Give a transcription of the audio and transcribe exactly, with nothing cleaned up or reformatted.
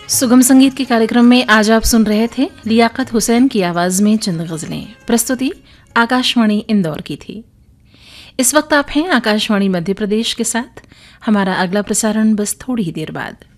सुगम संगीत के कार्यक्रम में आज आप सुन रहे थे लियाकत हुसैन की आवाज में चंद गजलें। प्रस्तुति आकाशवाणी इंदौर की थी। इस वक्त आप हैं आकाशवाणी मध्य प्रदेश के साथ। हमारा अगला प्रसारण बस थोड़ी ही देर बाद।